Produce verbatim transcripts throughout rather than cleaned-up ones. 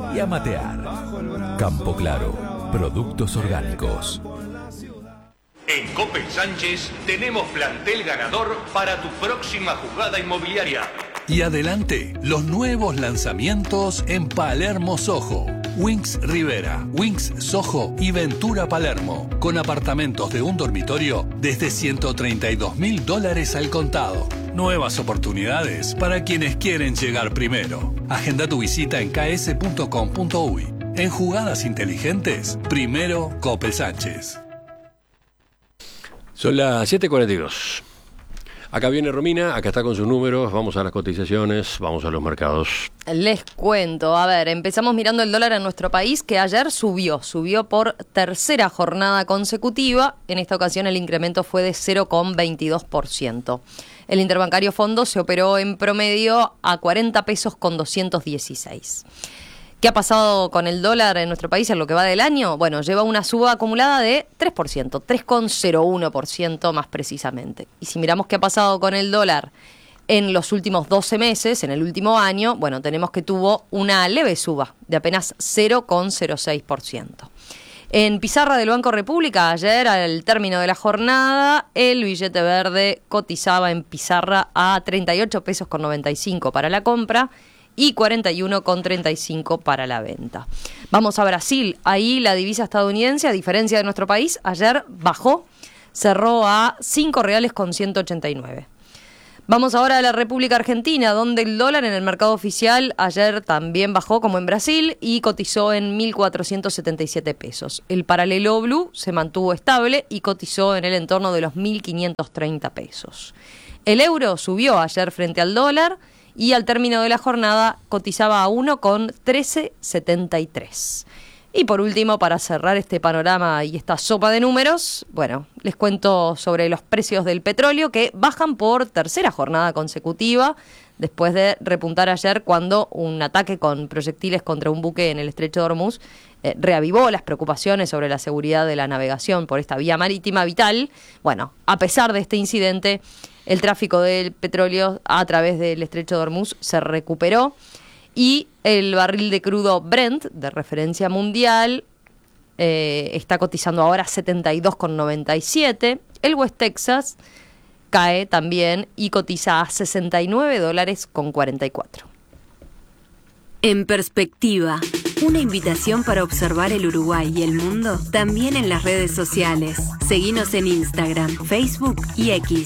y a matear. Campo Claro, productos orgánicos. En Coppel Sánchez tenemos plantel ganador para tu próxima jugada inmobiliaria. Y adelante, los nuevos lanzamientos en Palermo Soho. Wings Rivera, Wings Soho y Ventura Palermo, con apartamentos de un dormitorio desde ciento treinta y dos mil dólares al contado. Nuevas oportunidades para quienes quieren llegar primero. Agenda tu visita en k s punto com punto u y. En jugadas inteligentes, primero Coppel Sánchez. Son las siete cuarenta y dos. Acá viene Romina, acá está con sus números, vamos a las cotizaciones, vamos a los mercados. Les cuento, a ver, empezamos mirando el dólar en nuestro país, que ayer subió, subió por tercera jornada consecutiva. En esta ocasión el incremento fue de cero coma veintidós por ciento. El interbancario fondo se operó en promedio a cuarenta pesos con doscientos dieciséis. ¿Qué ha pasado con el dólar en nuestro país en lo que va del año? Bueno, lleva una suba acumulada de tres por ciento, tres coma cero uno por ciento más precisamente. Y si miramos qué ha pasado con el dólar en los últimos doce meses, en el último año, bueno, tenemos que tuvo una leve suba de apenas cero coma cero seis por ciento. En pizarra del Banco República, ayer al término de la jornada, el billete verde cotizaba en pizarra a treinta y ocho pesos con noventa y cinco para la compra y cuarenta y uno con treinta y cinco para la venta. Vamos a Brasil. Ahí la divisa estadounidense, a diferencia de nuestro país, ayer bajó, cerró a cinco reales con ciento ochenta y nueve. Vamos ahora a la República Argentina, donde el dólar en el mercado oficial ayer también bajó como en Brasil y cotizó en mil cuatrocientos setenta y siete pesos. El paralelo blue se mantuvo estable y cotizó en el entorno de los mil quinientos treinta pesos. El euro subió ayer frente al dólar y al término de la jornada cotizaba a uno con trece setenta y tres. Y por último, para cerrar este panorama y esta sopa de números, bueno, les cuento sobre los precios del petróleo que bajan por tercera jornada consecutiva, después de repuntar ayer cuando un ataque con proyectiles contra un buque en el Estrecho de Hormuz eh, reavivó las preocupaciones sobre la seguridad de la navegación por esta vía marítima vital. Bueno, a pesar de este incidente, el tráfico del petróleo a través del Estrecho de Hormuz se recuperó y el barril de crudo Brent, de referencia mundial, eh, está cotizando ahora setenta y dos con noventa y siete. El West Texas cae también y cotiza a sesenta y nueve dólares con cuarenta y cuatro. En perspectiva, una invitación para observar el Uruguay y el mundo también en las redes sociales. Seguinos en Instagram, Facebook y X.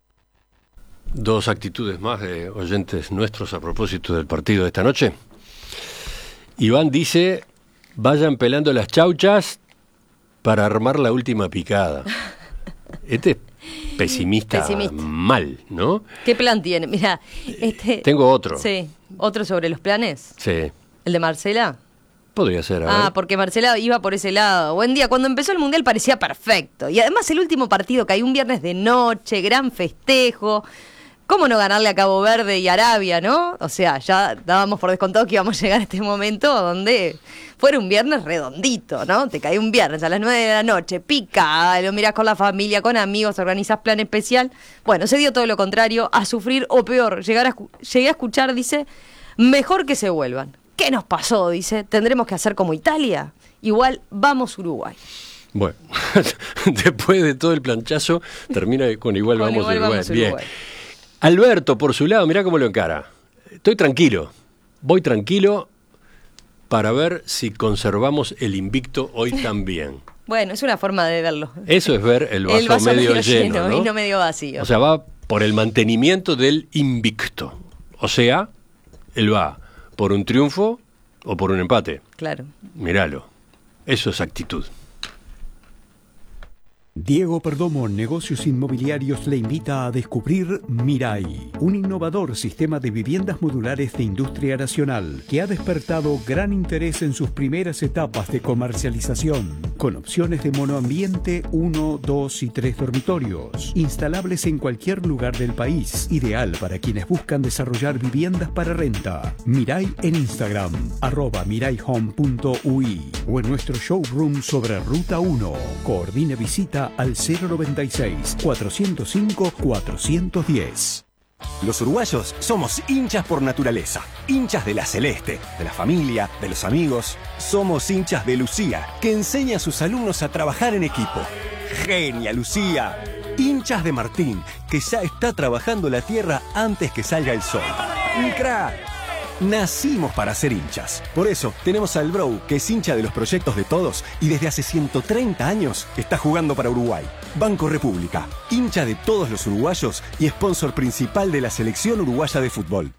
Dos actitudes más de oyentes nuestros a propósito del partido de esta noche. Iván dice, vayan pelando las chauchas para armar la última picada. Este es pesimista, pesimista. Mal, ¿no? ¿Qué plan tiene? Mira, este... Tengo otro. Sí, ¿otro sobre los planes? Sí. ¿El de Marcela? Podría ser, a Ah, ver. porque Marcela iba por ese lado. Buen día, cuando empezó el Mundial parecía perfecto. Y además el último partido cayó un viernes de noche, gran festejo. ¿Cómo no ganarle a Cabo Verde y Arabia, no? O sea, ya dábamos por descontado que íbamos a llegar a este momento donde fuera un viernes redondito, ¿no? Te cae un viernes a las nueve de la noche, pica, lo mirás con la familia, con amigos, organizás plan especial. Bueno, se dio todo lo contrario, a sufrir o peor. Llegar a, llegué a escuchar, dice, mejor que se vuelvan. ¿Qué nos pasó? Dice, ¿tendremos que hacer como Italia? Igual, vamos Uruguay. Bueno, después de todo el planchazo, termina con igual con vamos igual Uruguay. Vamos Bien. Uruguay. Alberto, por su lado, mirá cómo lo encara. Estoy tranquilo, voy tranquilo para ver si conservamos el invicto hoy también. Bueno, es una forma de verlo. Eso es ver el vaso, el vaso medio, medio lleno, lleno, ¿no? y no medio vacío. O sea, va por el mantenimiento del invicto. O sea, él va por un triunfo o por un empate. Claro. Míralo, eso es actitud. Diego Perdomo, Negocios Inmobiliarios, le invita a descubrir Mirai, un innovador sistema de viviendas modulares de industria nacional que ha despertado gran interés en sus primeras etapas de comercialización, con opciones de monoambiente uno, dos y tres dormitorios, instalables en cualquier lugar del país, ideal para quienes buscan desarrollar viviendas para renta. Mirai en Instagram, arroba mirayhome punto u i o en nuestro showroom sobre Ruta uno. Coordine visita al cero noventa y seis, cuatrocientos cinco, cuatrocientos diez. Los uruguayos somos hinchas por naturaleza, hinchas de la celeste, de la familia, de los amigos. Somos hinchas de Lucía, que enseña a sus alumnos a trabajar en equipo. ¡Genia, Lucía! Hinchas de Martín, que ya está trabajando la tierra antes que salga el sol. ¡Un crack! Nacimos para ser hinchas. Por eso tenemos al Bro, que es hincha de los proyectos de todos y desde hace ciento treinta años está jugando para Uruguay. Banco República, hincha de todos los uruguayos y sponsor principal de la selección uruguaya de fútbol.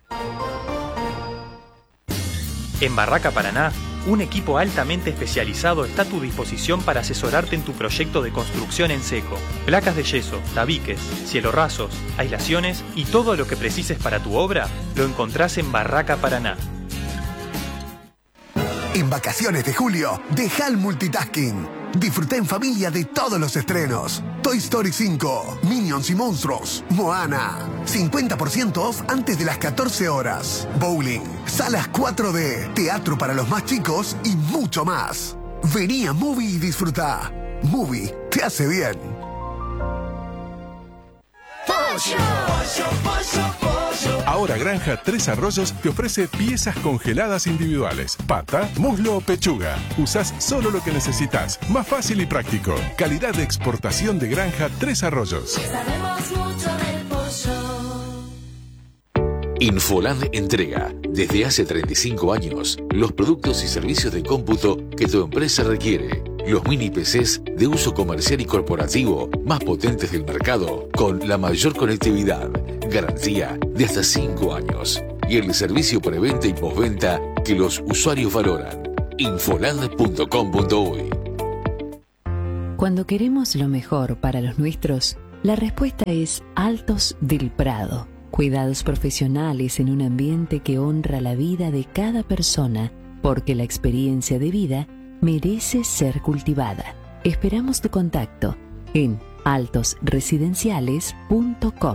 En Barraca Paraná, un equipo altamente especializado está a tu disposición para asesorarte en tu proyecto de construcción en seco. Placas de yeso, tabiques, cielorrasos, aislaciones y todo lo que precises para tu obra lo encontrás en Barraca Paraná. En vacaciones de julio, deja el multitasking. Disfruta en familia de todos los estrenos. Toy Story cinco, Minions y Monstruos, Moana. cincuenta por ciento off antes de las catorce horas. Bowling, salas cuatro D, teatro para los más chicos y mucho más. Vení a Movie y disfruta. Movie te hace bien. Pollo, pollo, pollo, pollo. Ahora Granja Tres Arroyos te ofrece piezas congeladas individuales. Pata, muslo o pechuga. Usás solo lo que necesitas. Más fácil y práctico. Calidad de exportación de Granja Tres Arroyos. Sabemos mucho del pollo. Infoland entrega, desde hace treinta y cinco años, los productos y servicios de cómputo que tu empresa requiere. Los mini P Cs de uso comercial y corporativo más potentes del mercado, con la mayor conectividad, garantía de hasta cinco años y el servicio preventa y postventa que los usuarios valoran. Infoland punto com punto uy. Cuando queremos lo mejor para los nuestros, la respuesta es Altos del Prado. Cuidados profesionales en un ambiente que honra la vida de cada persona, porque la experiencia de vida merece ser cultivada. Esperamos tu contacto en altos residenciales punto com.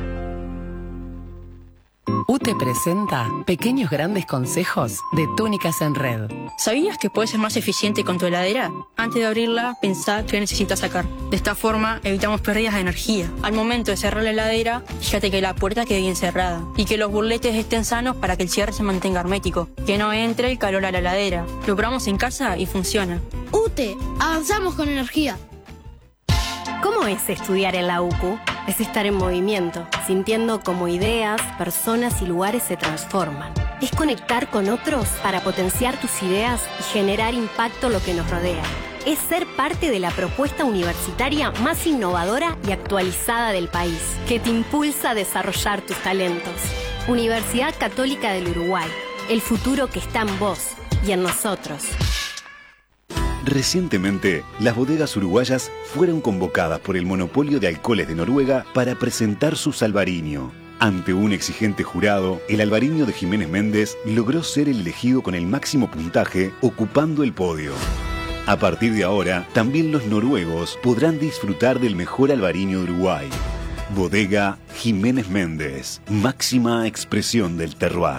U T E presenta Pequeños Grandes Consejos de Túnicas en Red. ¿Sabías que puedes ser más eficiente con tu heladera? Antes de abrirla, pensá qué necesitas sacar. De esta forma, evitamos pérdidas de energía. Al momento de cerrar la heladera, fíjate que la puerta quede bien cerrada y que los burletes estén sanos para que el cierre se mantenga hermético. Que no entre el calor a la heladera. Lo probamos en casa y funciona. U T E, avanzamos con energía. ¿Cómo es estudiar en la U C U? Es estar en movimiento, sintiendo cómo ideas, personas y lugares se transforman. Es conectar con otros para potenciar tus ideas y generar impacto en lo que nos rodea. Es ser parte de la propuesta universitaria más innovadora y actualizada del país, que te impulsa a desarrollar tus talentos. Universidad Católica del Uruguay, el futuro que está en vos y en nosotros. Recientemente, las bodegas uruguayas fueron convocadas por el monopolio de alcoholes de Noruega para presentar su Albariño. Ante un exigente jurado, el Albariño de Jiménez Méndez logró ser el elegido con el máximo puntaje, ocupando el podio. A partir de ahora, también los noruegos podrán disfrutar del mejor Albariño de Uruguay. Bodega Jiménez Méndez, máxima expresión del terroir.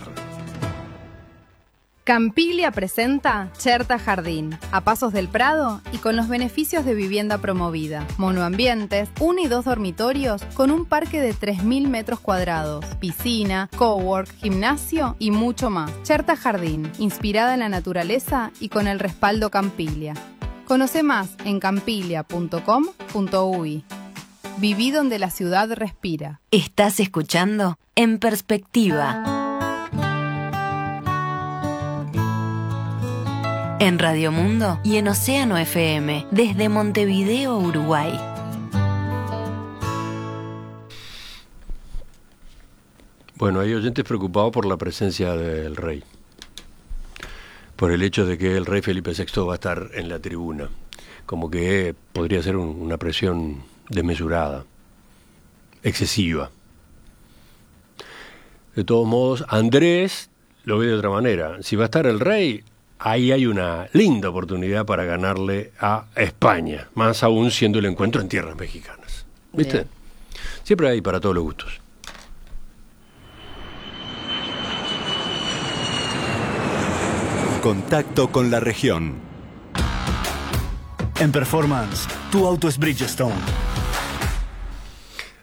Campiglia presenta Cherta Jardín, a pasos del Prado y con los beneficios de vivienda promovida. Monoambientes, uno y dos dormitorios con un parque de tres mil metros cuadrados, piscina, cowork, gimnasio y mucho más. Cherta Jardín, inspirada en la naturaleza y con el respaldo Campiglia. Conoce más en campiglia punto com punto uy. Viví donde la ciudad respira. Estás escuchando En Perspectiva. En Radio Mundo y en Océano F M, desde Montevideo, Uruguay. Bueno, hay oyentes preocupados por la presencia del rey, por el hecho de que el rey Felipe sexto va a estar en la tribuna, como que podría ser un, una presión desmesurada, excesiva. De todos modos, Andrés lo ve de otra manera. Si va a estar el rey, ahí hay una linda oportunidad para ganarle a España, más aún siendo el encuentro en tierras mexicanas. ¿Viste? Bien. Siempre hay para todos los gustos. Contacto con la región. En Performance, tu auto es Bridgestone.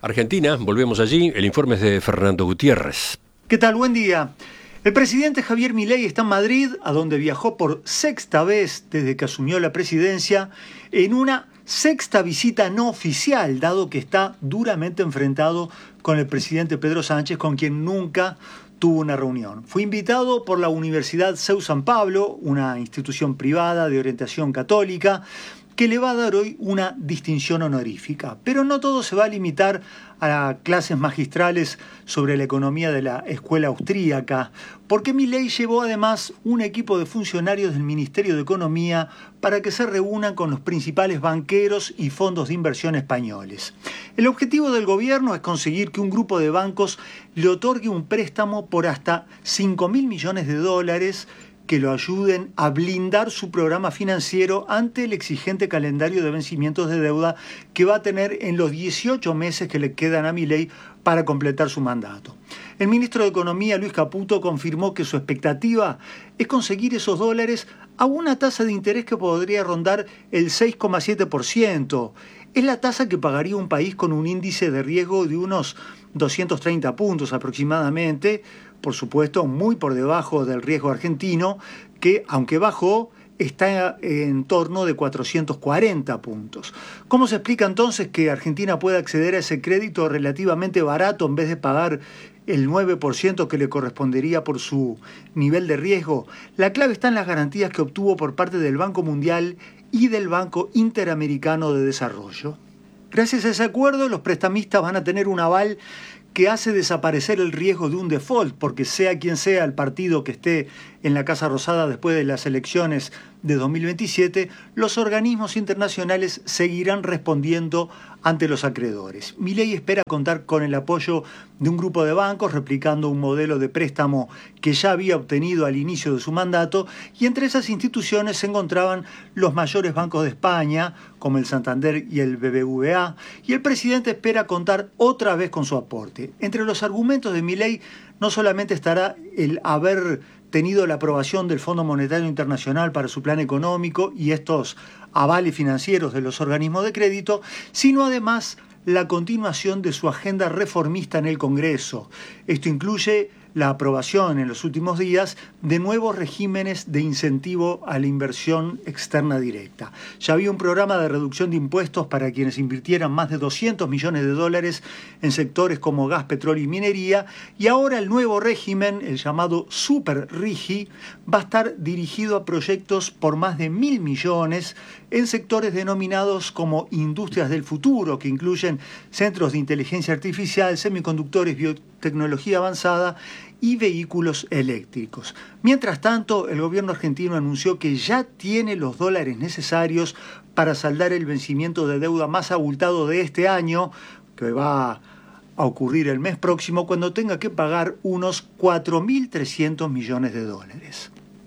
Argentina, volvemos allí, el informe es de Fernando Gutiérrez. ¿Qué tal? Buen día. El presidente Javier Milei está en Madrid, a donde viajó por sexta vez desde que asumió la presidencia, en una sexta visita no oficial, dado que está duramente enfrentado con el presidente Pedro Sánchez, con quien nunca tuvo una reunión. Fue invitado por la Universidad C E U San Pablo, una institución privada de orientación católica, que le va a dar hoy una distinción honorífica. Pero no todo se va a limitar a clases magistrales sobre la economía de la escuela austríaca, porque Milei llevó además un equipo de funcionarios del Ministerio de Economía para que se reúnan con los principales banqueros y fondos de inversión españoles. El objetivo del gobierno es conseguir que un grupo de bancos le otorgue un préstamo por hasta cinco mil millones de dólares que lo ayuden a blindar su programa financiero ante el exigente calendario de vencimientos de deuda que va a tener en los dieciocho meses que le quedan a Milei para completar su mandato. El ministro de Economía, Luis Caputo, confirmó que su expectativa es conseguir esos dólares a una tasa de interés que podría rondar el seis coma siete por ciento. Es la tasa que pagaría un país con un índice de riesgo de unos doscientos treinta puntos aproximadamente, por supuesto muy por debajo del riesgo argentino, que aunque bajó, está en torno de cuatrocientos cuarenta puntos. ¿Cómo se explica entonces que Argentina pueda acceder a ese crédito relativamente barato en vez de pagar el nueve por ciento que le correspondería por su nivel de riesgo? La clave está en las garantías que obtuvo por parte del Banco Mundial y del Banco Interamericano de Desarrollo. Gracias a ese acuerdo, los prestamistas van a tener un aval que hace desaparecer el riesgo de un default, porque sea quien sea el partido que esté en la Casa Rosada después de las elecciones de dos mil veintisiete, los organismos internacionales seguirán respondiendo ante los acreedores. Milei espera contar con el apoyo de un grupo de bancos, replicando un modelo de préstamo que ya había obtenido al inicio de su mandato, y entre esas instituciones se encontraban los mayores bancos de España, como el Santander y el B B V A, y el presidente espera contar otra vez con su aporte. Entre los argumentos de Milei no solamente estará el haber tenido la aprobación del Fondo Monetario Internacional para su plan económico y estos avales financieros de los organismos de crédito, sino además la continuación de su agenda reformista en el Congreso. Esto incluye la aprobación en los últimos días de nuevos regímenes de incentivo a la inversión externa directa. Ya había un programa de reducción de impuestos para quienes invirtieran más de doscientos millones de dólares en sectores como gas, petróleo y minería, y ahora el nuevo régimen, el llamado Super Rigi, va a estar dirigido a proyectos por más de mil millones en sectores denominados como industrias del futuro, que incluyen centros de inteligencia artificial, semiconductores, biotecnología avanzada y vehículos eléctricos. Mientras tanto, el gobierno argentino anunció que ya tiene los dólares necesarios para saldar el vencimiento de deuda más abultado de este año, que va a ocurrir el mes próximo, cuando tenga que pagar unos cuatro mil trescientos millones de dólares.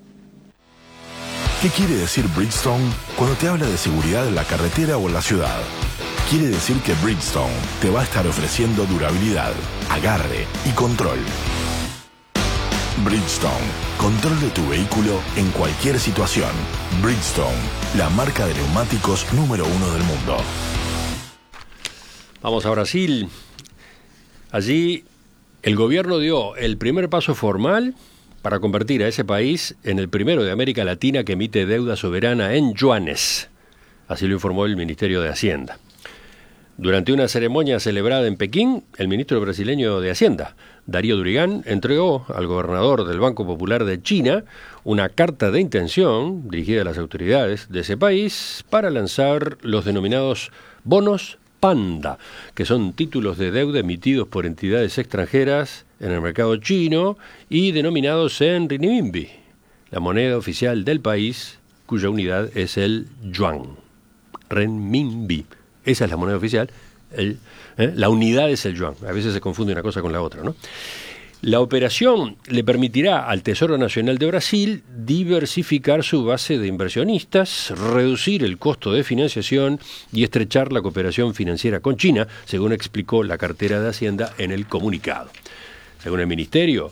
¿Qué quiere decir Bridgestone cuando te habla de seguridad en la carretera o en la ciudad? Quiere decir que Bridgestone te va a estar ofreciendo durabilidad, agarre y control. Bridgestone, control de tu vehículo en cualquier situación. Bridgestone, la marca de neumáticos número uno del mundo. Vamos a Brasil. Allí el gobierno dio el primer paso formal para convertir a ese país en el primero de América Latina que emite deuda soberana en yuanes. Así lo informó el Ministerio de Hacienda. Durante una ceremonia celebrada en Pekín, el ministro brasileño de Hacienda, Darío Durigán, entregó al gobernador del Banco Popular de China una carta de intención dirigida a las autoridades de ese país para lanzar los denominados bonos Panda, que son títulos de deuda emitidos por entidades extranjeras en el mercado chino y denominados en renminbi, la moneda oficial del país, cuya unidad es el yuan. Renminbi. Esa es la moneda oficial. El, ¿eh? La unidad es el yuan. A veces se confunde una cosa con la otra, ¿no? La operación le permitirá al Tesoro Nacional de Brasil diversificar su base de inversionistas, reducir el costo de financiación y estrechar la cooperación financiera con China, según explicó la cartera de Hacienda en el comunicado. Según el Ministerio,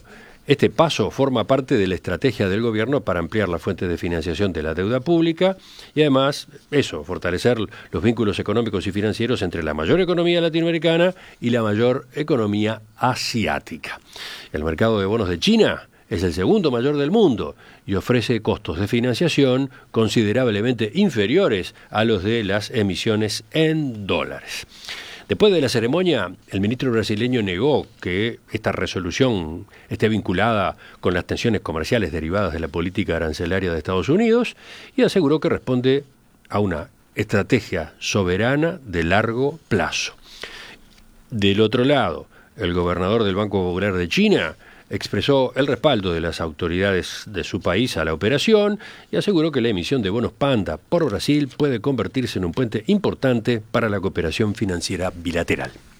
Este paso forma parte de la estrategia del gobierno para ampliar la fuente de financiación de la deuda pública y además, eso, fortalecer los vínculos económicos y financieros entre la mayor economía latinoamericana y la mayor economía asiática. El mercado de bonos de China es el segundo mayor del mundo y ofrece costos de financiación considerablemente inferiores a los de las emisiones en dólares. Después de la ceremonia, el ministro brasileño negó que esta resolución esté vinculada con las tensiones comerciales derivadas de la política arancelaria de Estados Unidos y aseguró que responde a una estrategia soberana de largo plazo. Del otro lado, el gobernador del Banco Popular de China expresó el respaldo de las autoridades de su país a la operación y aseguró que la emisión de bonos Panda por Brasil puede convertirse en un puente importante para la cooperación financiera bilateral.